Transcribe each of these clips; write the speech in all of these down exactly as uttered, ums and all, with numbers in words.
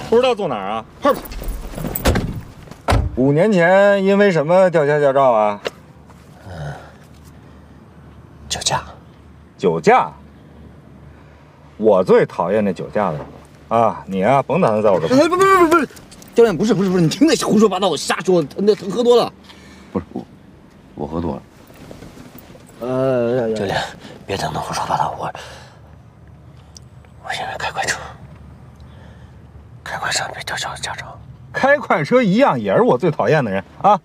不知道坐哪儿啊？后边。五年前因为什么吊销驾照啊？ 嗯，酒驾。 酒驾。我最讨厌那酒驾的人了啊！你啊，甭打算在我这。 不不不不不是，教练，不是不是不是，你听那胡说八道，瞎说，那他喝多了。 不是我，我喝多了。 呃， 教练，别等他胡说八道，我我现在开快车，开快车被吊销驾照。 开快车一样也是我最讨厌的人啊！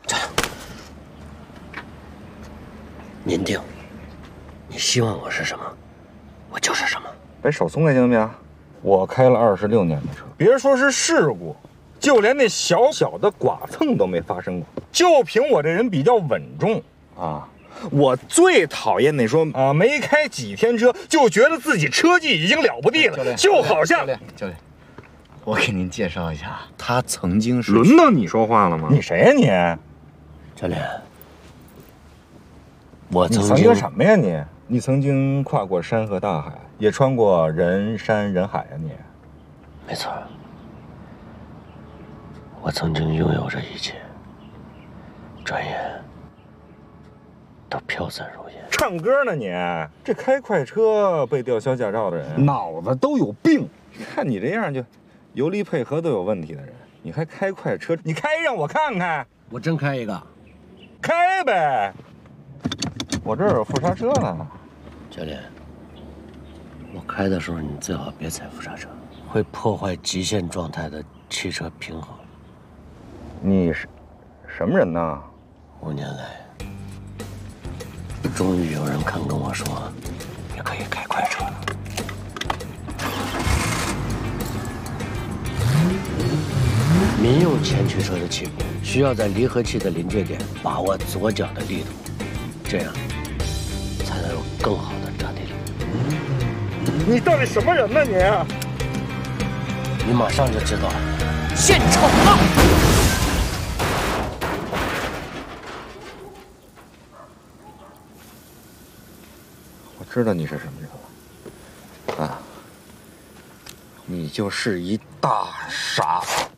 您定，你希望我是什么，我就是什么。 把手松开行不行？我开了二十六年的车，别说是事故，就连那小小的剐蹭都没发生过。就凭我这人比较稳重啊，我最讨厌那说啊没开几天车就觉得自己车技已经了不地了，就好像教练教练，我给您介绍一下，他曾经是。 轮到你说话了吗？你谁呀、啊、你？ 教练，我曾经曾经什么呀你？你曾经跨过山河大海，也穿过人山人海呀、啊、你。 没错，我曾经拥有着一切，转眼都飘散如烟。 唱歌呢你？这开快车被吊销驾照的人脑子都有病。 看你这样就游离配合都有问题的人，你还开快车？你开让我看看。 我真开一个。 开呗，我这儿有副刹车呢。 教练，我开的时候你最好别踩副刹车，会破坏极限状态的汽车平衡。 你是什么人呢？ 五年来，终于有人肯跟我说，你可以开快车了。民用前驱车的起步需要在离合器的临界点把握左脚的力度，这样才能有更好的抓地力。 你到底什么人呢你？ 你马上就知道了。献丑了！ 我知道你是什么人了，啊，你就是一大傻子。